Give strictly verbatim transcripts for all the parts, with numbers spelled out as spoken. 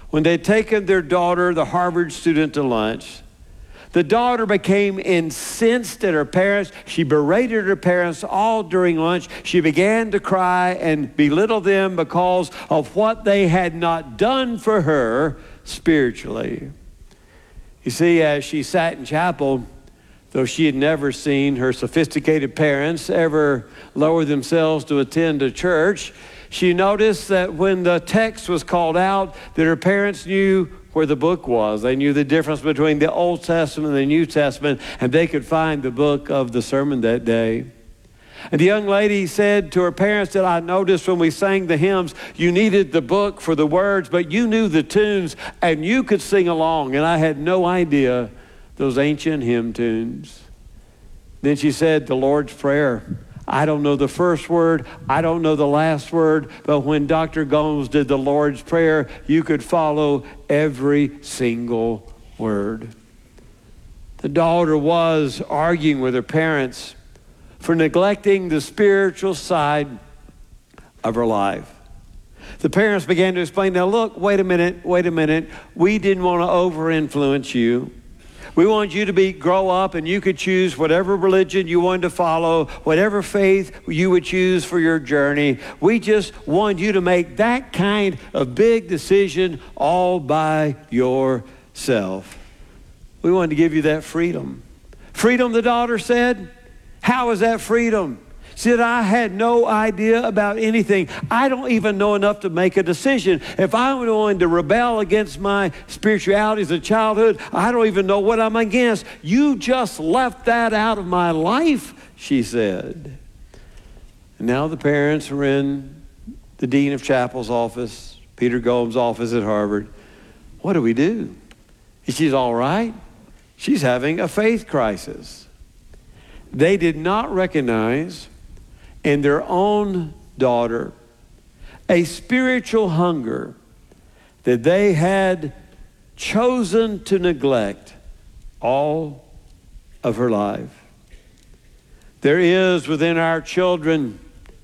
when they'd taken their daughter, the Harvard student, to lunch, the daughter became incensed at her parents. She berated her parents all during lunch. She began to cry and belittle them because of what they had not done for her spiritually. You see, as she sat in chapel, though she had never seen her sophisticated parents ever lower themselves to attend a church, she noticed that when the text was called out, that her parents knew where the book was. They knew the difference between the Old Testament and the New Testament, and they could find the book of the sermon that day. And the young lady said to her parents that I noticed when we sang the hymns, you needed the book for the words, but you knew the tunes and you could sing along, and I had no idea those ancient hymn tunes. Then she said the Lord's Prayer. I don't know the first word, I don't know the last word, but when Doctor Gomes did the Lord's Prayer, you could follow every single word. The daughter was arguing with her parents for neglecting the spiritual side of her life. The parents began to explain, now look, wait a minute, wait a minute. We didn't want to over-influence you. We wanted you to be grow up and you could choose whatever religion you wanted to follow, whatever faith you would choose for your journey. We just wanted you to make that kind of big decision all by yourself. We wanted to give you that freedom. Freedom, the daughter said. How is that freedom? She said, I had no idea about anything. I don't even know enough to make a decision. If I'm going to rebel against my spirituality as a childhood, I don't even know what I'm against. You just left that out of my life, she said. And now the parents are in the Dean of Chapel's office, Peter Gomes' office at Harvard. What do we do? She's all right. She's having a faith crisis. They did not recognize in their own daughter a spiritual hunger that they had chosen to neglect all of her life. There is within our children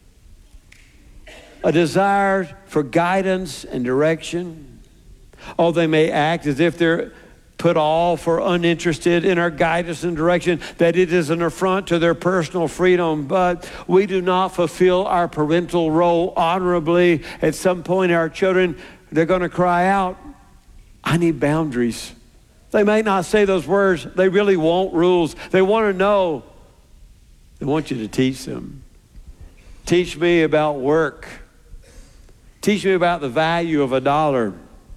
a desire for guidance and direction. Oh, they may act as if they're put off or uninterested in our guidance and direction, that it is an affront to their personal freedom. But we do not fulfill our parental role honorably. At some point, our children, they're going to cry out, I need boundaries. They may not say those words. They really want rules. They want to know. They want you to teach them. Teach me about work. Teach me about the value of a dollar.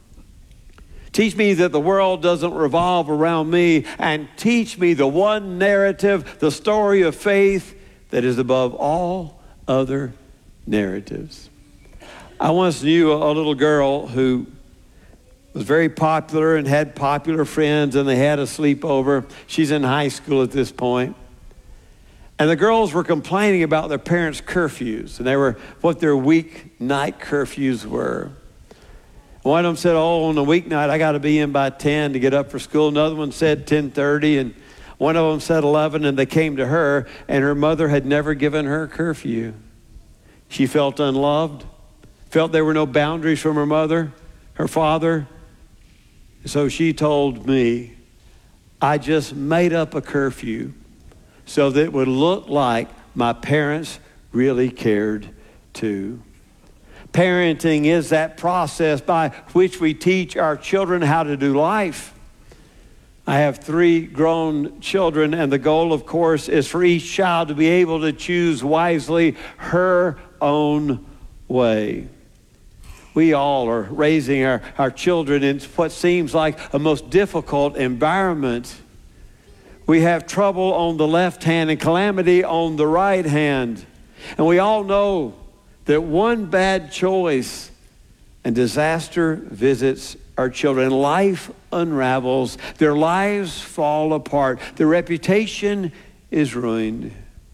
Teach me that the world doesn't revolve around me, and teach me the one narrative, the story of faith that is above all other narratives. I once knew a little girl who was very popular and had popular friends, and they had a sleepover. She's in high school at this point. And the girls were complaining about their parents' curfews, and they were what their weeknight curfews were. One of them said, oh, on a weeknight, I got to be in by ten to get up for school. Another one said ten thirty, and one of them said eleven, and they came to her, and her mother had never given her a curfew. She felt unloved, felt there were no boundaries from her mother, her father. So she told me, I just made up a curfew so that it would look like my parents really cared too. Parenting is that process by which we teach our children how to do life. I have three grown children, and the goal, of course, is for each child to be able to choose wisely her own way. We all are raising our, our children in what seems like a most difficult environment. We have trouble on the left hand and calamity on the right hand. And we all know that one bad choice and disaster visits our children. Life unravels. Their lives fall apart. Their reputation is ruined.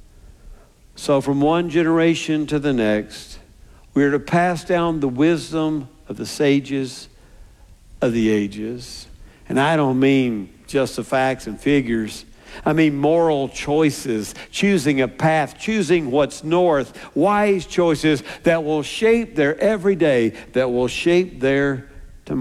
So from one generation to the next, we are to pass down the wisdom of the sages of the ages. And I don't mean just the facts and figures. I mean moral choices, choosing a path, choosing what's north, wise choices that will shape their everyday, that will shape their